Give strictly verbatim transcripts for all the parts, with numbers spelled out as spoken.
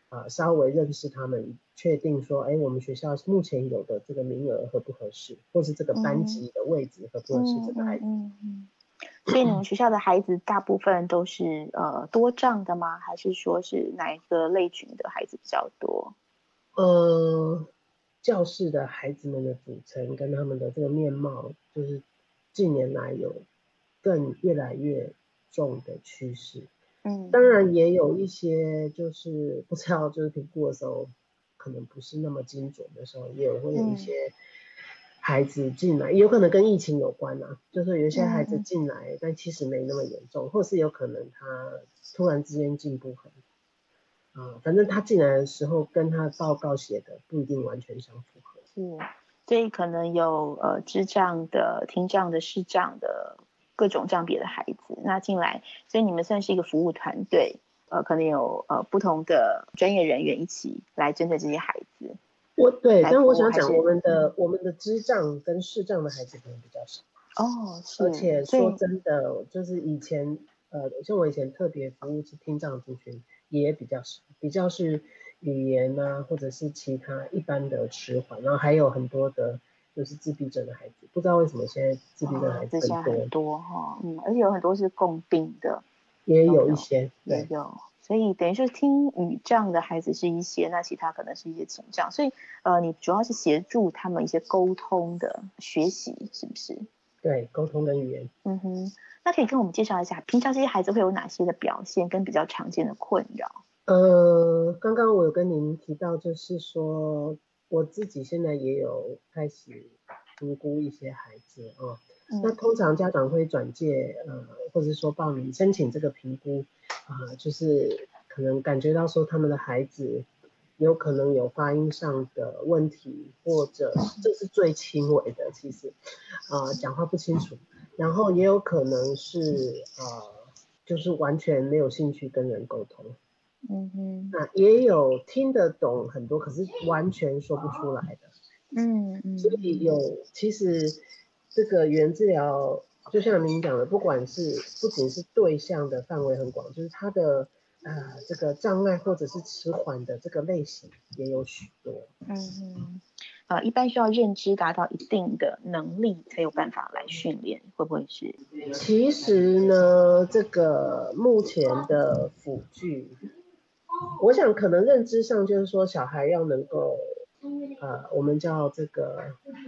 呃稍微认识他们，确定说，哎，我们学校目前有的这个名额合不合适，或是这个班级的位置合不合适这个孩子。 嗯嗯嗯嗯。所以你们学校的孩子大部分都是呃多障的吗？还是说是哪一个类群的孩子比较多？ 呃，教室的孩子们的组成跟他们的这个面貌，就是近年来有更越来越重的趋势。 嗯， 当然也有一些就是不知道，就是评估的时候可能不是那么精准的时候，也有会有一些孩子进来，也有可能跟疫情有关啊，就是有些孩子进来，但其实没那么严重，或是有可能他突然之间进步很。啊，反正他进来的时候跟他报告写的不一定完全相符合。 是，所以可能有呃智障的、听障的、视障的各种障别的孩子，那进来，所以你们算是一个服务团队，呃，可能有呃不同的专业人员一起来针对这些孩子。 我对， 来但我服务还是想讲，我们的我们的智障跟视障的孩子可能比较少。 哦，是， 而且所以说真的，就是以前呃，像我以前特别服务是听障族群也比较少，比较是语言啊，或者是其他一般的迟缓，然后还有很多的就是自闭症的孩子，不知道为什么现在自闭症的孩子很多， 这些很多哈，嗯，而且有很多是共病的， 也都有有一些，对， 也有，所以等于说听语障的孩子是一些，那其他可能是一些倾障，所以呃，你主要是协助他们一些沟通的学习，是不是？ 对，沟通跟语言。 嗯哼，那可以跟我们介绍一下，平常这些孩子会有哪些的表现跟比较常见的困扰？ 呃，刚刚我有跟您提到，就是说我自己现在也有开始评估一些孩子哦。 嗯那通常家长会转介呃，或者说报名申请这个评估啊、呃，就是可能感觉到说他们的孩子有可能有发音上的问题，或者这是最轻微的，其实啊、呃、讲话不清楚，然后也有可能是呃就是完全没有兴趣跟人沟通。 嗯哼， 那也有听得懂很多，可是完全说不出来的。 嗯所嗯嗯以有，其实这个语言治疗，就像您讲的，不管是不仅是对象的范围很广，就是他的呃这个障碍或者是迟缓的这个类型也有许多。 嗯嗯，呃，一般需要认知达到一定的能力才有办法来训练，会不会是？ 其实呢，这个目前的辅具，我想可能认知上就是说，小孩要能够，呃，我们叫这个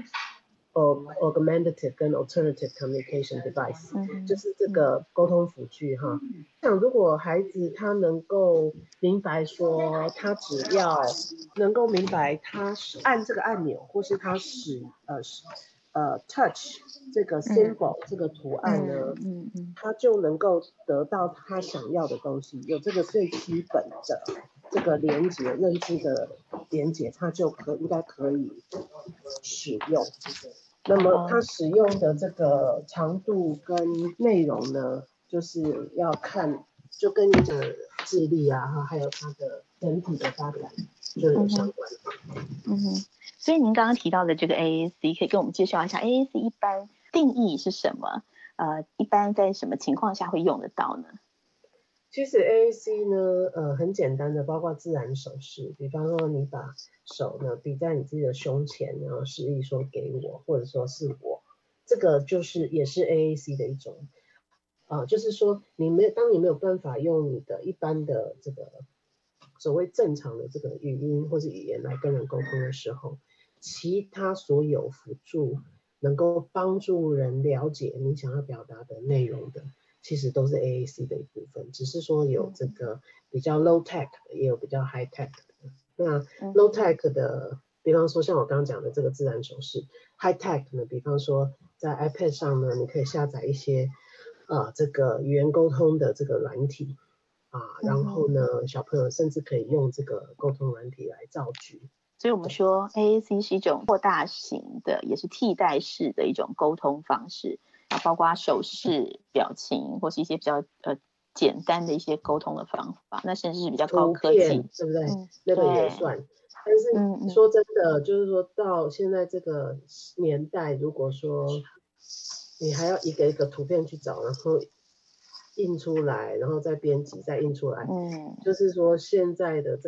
augmentative 跟 alternative communication device， 嗯就是这嗯个沟通辅具哈。像如果孩子他能够明白说，他只要能够明白他按这个按钮，或是他使呃呃 touch 这个 symbol 这个图案呢， 嗯嗯嗯他就能够得到他想要的东西，有这个最基本的这个连接认知的连接，他就可应该可以使用。那么它使用的这个长度跟内容呢，就是要看，就跟你的智力啊，还有它的整体的发展就有相关。 嗯哼，所以您刚刚提到的这个 A A C， 可以跟我们介绍一下 A A C 一般定义是什么？呃，一般在什么情况下会用得到呢？ 其实 A A C 呢，呃，很简单的，包括自然手势，比方说你把手呢比在你自己的胸前，然后示意说给我，或者说是我，这个就是也是 A A C 的一种，啊、呃，就是说你没有，当你没有办法用你的一般的这个所谓正常的这个语音或是语言来跟人沟通的时候，其他所有辅助能够帮助人了解你想要表达的内容的。其实都是 A A C 的一部分，只是说有这个比较 low tech 的，也有比较 high tech 的。那 low tech 的，比方说像我刚刚讲的这个自然手势 ，high tech 呢，比方说在 iPad 上呢，你可以下载一些啊这个语言沟通的这个软体啊，然后呢，小朋友甚至可以用这个沟通软体来造句。 所以我们说 A A C 是一种扩大型的，也是替代式的一种沟通方式，啊，包括手势、表情，或是一些比较呃简单的一些沟通的方法，那甚至是比较高科技， 对不对？ 嗯， 那个也对， 算。但嗯嗯是说真的，就是说到现在这个年代，如果说你还要一个一个图片去找，然后印出来，然后再编辑，再印出来， 嗯。 就是说现在的这